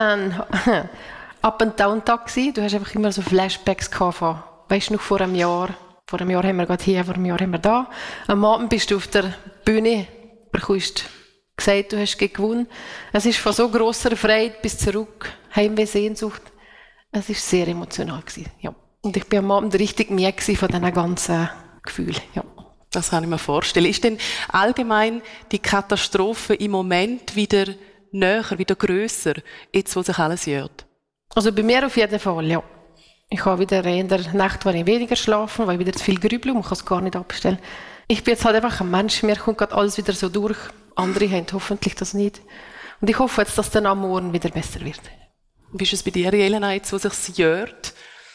Ein Up-and-Down-Tag gewesen. Du hast einfach immer so Flashbacks gehabt von, weißt du noch, vor einem Jahr. Vor einem Jahr haben wir gerade hier, vor einem Jahr haben wir da. Am Abend bist du auf der Bühne, bekommst gesagt, du hast gewonnen. Es ist von so grosser Freude bis zurück, Heimweh, Sehnsucht. Es war sehr emotional gewesen, ja. Und ich bin am Abend richtig müde von diesen ganzen Gefühlen, ja. Das kann ich mir vorstellen. Ist denn allgemein die Katastrophe im Moment wieder näher, wieder grösser, jetzt wo sich alles jährt? Also bei mir auf jeden Fall, ja. Ich habe wieder in der Nacht weniger schlafen, weil ich wieder zu viel grübel und man kann es gar nicht abstellen. Ich bin jetzt halt einfach ein Mensch, mir kommt gerade alles wieder so durch. Andere haben hoffentlich das nicht. Und ich hoffe jetzt, dass dann am Morgen wieder besser wird. Wie ist es bei dir, Jelena, jetzt wo sich jährt?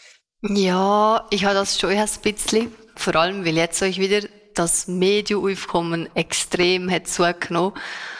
Ja, ich habe das schon ein bisschen. Vor allem, weil jetzt euch wieder das Medienaufkommen extrem hat zugenommen.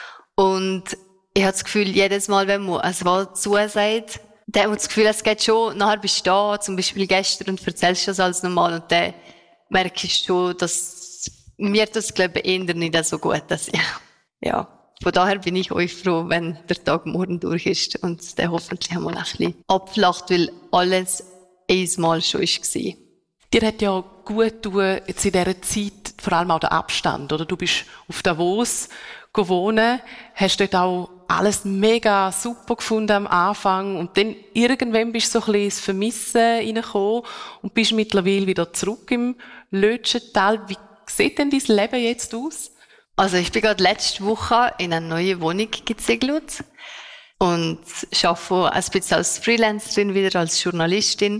Und ich habe das Gefühl, jedes Mal, wenn man ein Wort zusagt, dann hat man das Gefühl, es geht schon, nachher bist du da, zum Beispiel gestern, und erzählst das als normal, und dann merkst du schon, dass mir das, glaube ich, eher nicht so gut ist. Ja. Von daher bin ich euch froh, wenn der Tag morgen durch ist und dann hoffentlich einmal ein bisschen abflacht, weil alles einmal schon war. Dir hat ja gut getan, jetzt in dieser Zeit, vor allem auch der Abstand, oder? Du bist auf Davos gewohnt, hast dort auch alles mega super gefunden am Anfang und dann irgendwann bist du so ein bisschen ins Vermissen reingekommen und bist mittlerweile wieder zurück im Lötschental. Wie sieht denn dein Leben jetzt aus? Also ich bin gerade letzte Woche in eine neue Wohnung gezügelt und arbeite ein bisschen als Freelancerin wieder, als Journalistin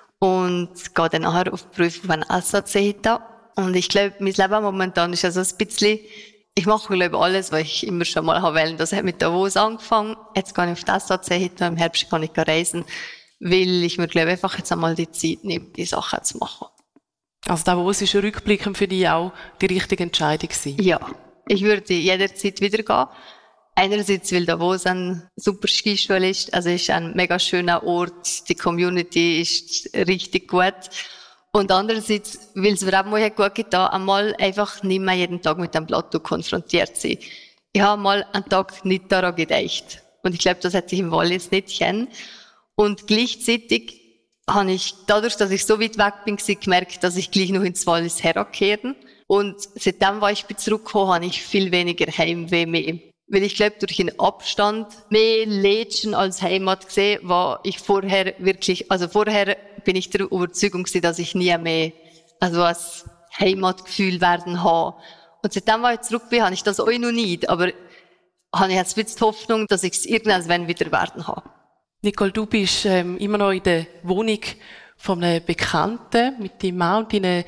und gehe dann nachher auf die Prüfung von SAC. Und ich glaube, mein Leben momentan ist also ein bisschen, ich mache, glaube ich, alles, was ich immer schon mal wollte. Das hat mit Davos angefangen. Jetzt gehe ich auf die SAC, im Herbst kann ich reisen, weil ich mir, glaube ich, einfach jetzt einmal die Zeit nehme, die Sachen zu machen. Also Davos ist rückblickend für dich auch die richtige Entscheidung gewesen? Ja, ich würde jederzeit wieder gehen. Einerseits, weil Davos ein super Skischule ist, also es ist ein mega schöner Ort, die Community ist richtig gut. Und andererseits, weil es mir auch mal gut getan, einmal einfach nicht mehr jeden Tag mit dem Plateau konfrontiert zu sein. Ich habe mal einen Tag nicht daran gedacht. Und ich glaube, das hätte ich im Wallis nicht kennen. Und gleichzeitig habe ich, dadurch, dass ich so weit weg bin, gemerkt, dass ich gleich noch ins Wallis herkehren. Und seitdem, als ich zurückgekommen, habe ich viel weniger Heimweh mehr. Weil ich glaube, durch den Abstand mehr Lädchen als Heimat gesehen, war ich vorher wirklich, also vorher bin ich der Überzeugung gewesen, dass ich nie mehr, also ein Heimatgefühl werden habe. Und seitdem, als ich zurück bin, habe ich das auch noch nicht, aber habe ich jetzt ein bisschen die Hoffnung, dass ich es irgendwann wieder werden habe. Nicole, du bist immer noch in der Wohnung von einem Bekannten mit deinem Mann und deinen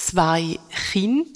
2 Kindern.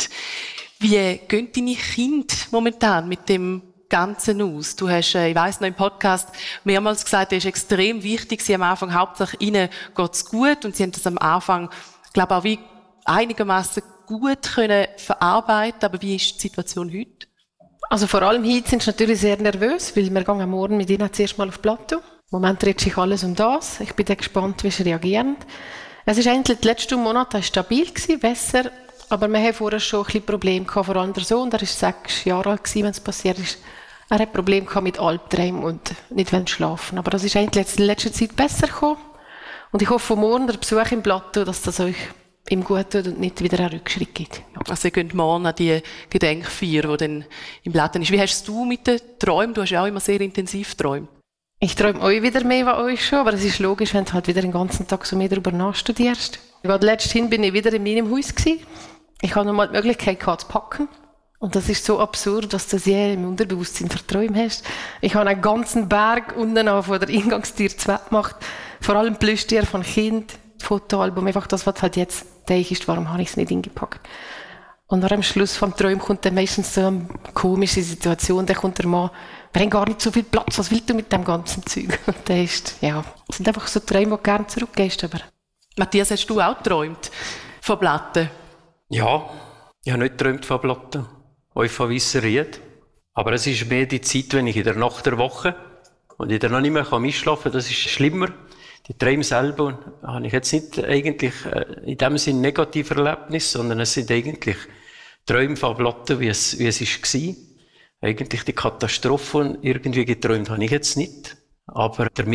Wie gehen deine Kinder momentan mit dem Ganzen aus? Du hast, ich weiss noch im Podcast mehrmals gesagt, das ist extrem wichtig, sie am Anfang hauptsächlich ihnen geht's gut und sie haben das am Anfang, glaube ich, auch wie einigermaßen gut können verarbeiten. Aber wie ist die Situation heute? Also vor allem heute sind sie natürlich sehr nervös, weil wir gehen am Morgen mit ihnen zuerst mal auf Plateau. Im Moment dreht sich alles um das. Ich bin dann gespannt, wie sie reagieren. Es ist eigentlich die letzten Monate stabil gewesen, besser. Aber wir haben vorher schon ein bisschen Probleme gehabt, vor allem der Sohn, der war 6 Jahre alt gewesen, wenn es passiert ist. Er hat Probleme gehabt mit Albträumen und nicht schlafen. Aber das ist eigentlich jetzt in letzter Zeit besser gekommen. Und ich hoffe, morgen der Besuch im Plateau, dass das euch ihm gut tut und nicht wieder einen Rückschritt gibt. Ja. Also ihr könnt morgen an die Gedenkfeier, die dann im Plateau ist. Wie hast du mit den Träumen? Du hast ja auch immer sehr intensiv geträumt. Ich träume euch wieder mehr als euch schon, aber es ist logisch, wenn du halt wieder den ganzen Tag so mehr darüber nachstudierst. Letzthin bin ich wieder in meinem Haus gewesen. Ich habe nochmal die Möglichkeit gehabt, zu packen. Und das ist so absurd, dass du das je im Unterbewusstsein verträumt hast. Ich habe einen ganzen Berg unten von der Eingangstür gemacht. Vor allem Plüschtiere von Kind, Fotoalbum, einfach das, was halt jetzt denkst, ist, warum habe ich es nicht hingepackt. Und nach am Schluss vom Träumen kommt dann meistens so eine komische Situation, dann kommt der Mann, wir haben gar nicht so viel Platz, was willst du mit dem ganzen Zeug? Und dann ist, ja, das sind einfach so Träume, die du gerne zurückgehst. Aber. Matthias, hast du auch geträumt von Platten? Ja, ich habe nicht geträumt von Platten, euch von Weisserried. Aber es ist mehr die Zeit, wenn ich in der Nacht der Woche und ich dann noch nicht mehr einschlafen kann, das ist schlimmer. Die Träume selber habe ich jetzt nicht eigentlich in dem Sinne negative Erlebnisse, sondern es sind eigentlich Träume von Platten, wie es war. Eigentlich die Katastrophe irgendwie geträumt habe ich jetzt nicht. Aber der